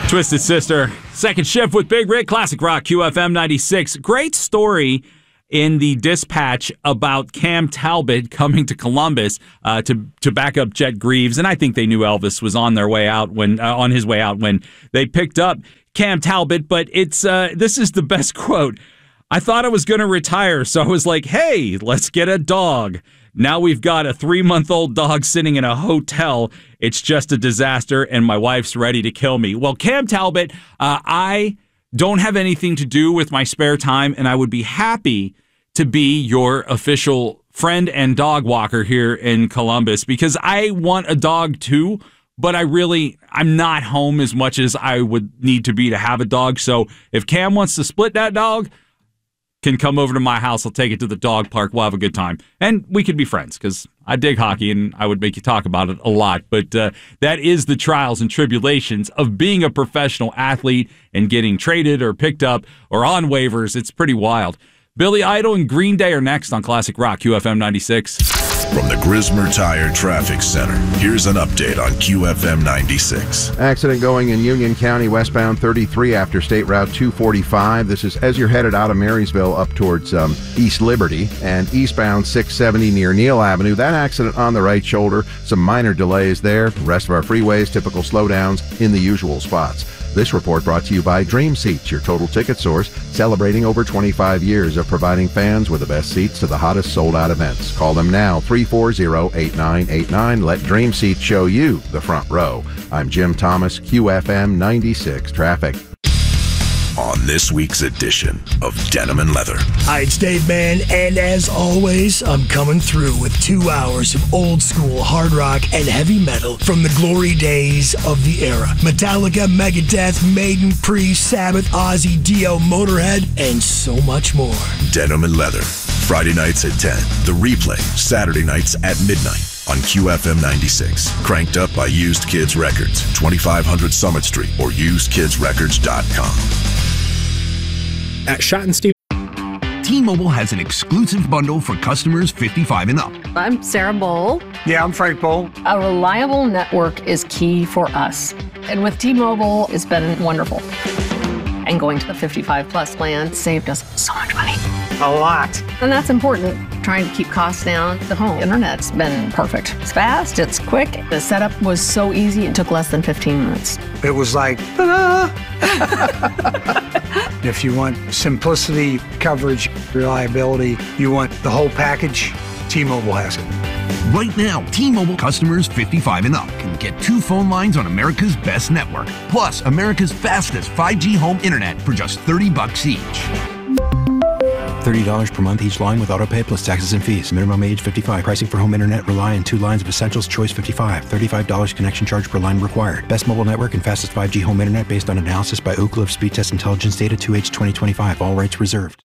Twisted Sister, second shift with Big Rick, Classic Rock, QFM 96. Great story in the dispatch about Cam Talbot coming to Columbus to back up Jet Greaves, and I think they knew Elvis was on their way out on his way out when they picked up Cam Talbot. But it's this is the best quote. I thought I was going to retire, so I was like, "Hey, let's get a dog." Now we've got a 3-month-old dog sitting in a hotel. It's just a disaster, and my wife's ready to kill me. Well, Cam Talbot, I don't have anything to do with my spare time, and I would be happy to be your official friend and dog walker here in Columbus because I want a dog too, but I'm not home as much as I would need to be to have a dog. So if Cam wants to split that dog, can come over to my house. I'll take it to the dog park. We'll have a good time. And we could be friends because I dig hockey and I would make you talk about it a lot. But that is the trials and tribulations of being a professional athlete and getting traded or picked up or on waivers. It's pretty wild. Billy Idol and Green Day are next on Classic Rock, QFM 96. From the Grismer Tire Traffic Center, here's an update on QFM 96. Accident going in Union County, westbound 33 after State Route 245. This is as you're headed out of Marysville up towards East Liberty, and eastbound 670 near Neal Avenue. That accident on the right shoulder, some minor delays there. The rest of our freeways, typical slowdowns in the usual spots. This report brought to you by Dream Seats, your total ticket source, celebrating over 25 years of providing fans with the best seats to the hottest sold-out events. Call them now, 340-8989. Let Dream Seats show you the front row. I'm Jim Thomas, QFM 96 Traffic. On this week's edition of Denim and Leather. Hi, it's Dave Mann, and as always, I'm coming through with 2 hours of old school hard rock and heavy metal from the glory days of the era. Metallica, Megadeth, Maiden, Priest, Sabbath, Ozzy, Dio, Motorhead, and so much more. Denim and Leather. Friday nights at 10. The replay, Saturday nights at midnight. On QFM 96. Cranked up by Used Kids Records, 2500 Summit Street, or usedkidsrecords.com. At Shot and Steve, T-Mobile has an exclusive bundle for customers 55 and up. I'm Sarah Bowl. Yeah, I'm Frank Bowl. A reliable network is key for us. And with T-Mobile, it's been wonderful. And going to the 55 plus plan saved us so much money. A lot. And that's important. Trying to keep costs down. The home internet's been perfect. It's fast, it's quick. The setup was so easy, it took less than 15 minutes. It was like, ta-da! If you want simplicity, coverage, reliability, you want the whole package, T-Mobile has it. Right now, T-Mobile customers 55 and up can get 2 phone lines on America's best network, plus America's fastest 5G home internet for just $30 each. $30 per month each line with autopay plus taxes and fees. Minimum age 55. Pricing for home internet rely on 2 lines of Essentials Choice 55. $35 connection charge per line required. Best mobile network and fastest 5G home internet based on analysis by Ookla of Speed Test Intelligence Data 2H 2025. All rights reserved.